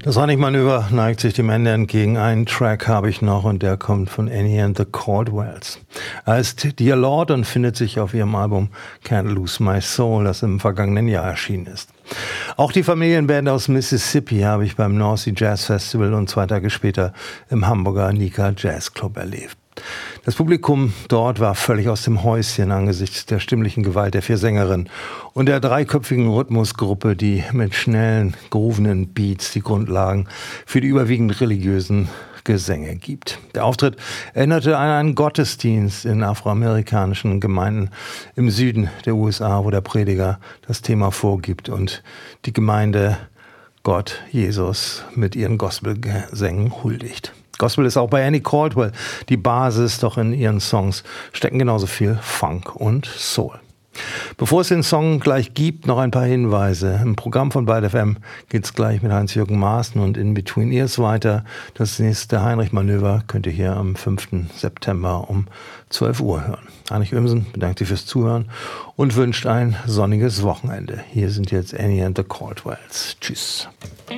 Das Honigmanöver neigt sich dem Ende entgegen. Einen Track habe ich noch und der kommt von Annie and the Caldwells. Er heißt Dear Lord und findet sich auf ihrem Album Can't Lose My Soul, das im vergangenen Jahr erschienen ist. Auch die Familienband aus Mississippi habe ich beim North Sea Jazz Festival und 2 Tage später im Hamburger Nika Jazz Club erlebt. Das Publikum dort war völlig aus dem Häuschen angesichts der stimmlichen Gewalt der 4 Sängerinnen und der 3-köpfigen Rhythmusgruppe, die mit schnellen, groovenen Beats die Grundlagen für die überwiegend religiösen Gesänge gibt. Der Auftritt erinnerte an einen Gottesdienst in afroamerikanischen Gemeinden im Süden der USA, wo der Prediger das Thema vorgibt und die Gemeinde Gott, Jesus mit ihren Gospelgesängen huldigt. Gospel ist auch bei Annie Caldwell die Basis, doch in ihren Songs stecken genauso viel Funk und Soul. Bevor es den Song gleich gibt, noch ein paar Hinweise. Im Programm von Byte FM geht es gleich mit Heinz-Jürgen Maaßen und In Between Ears weiter. Das nächste Heinrich-Manöver könnt ihr hier am 5. September um 12 Uhr hören. Heinrich Oemsen bedankt sich fürs Zuhören und wünscht ein sonniges Wochenende. Hier sind jetzt Annie and the Caldwells. Tschüss.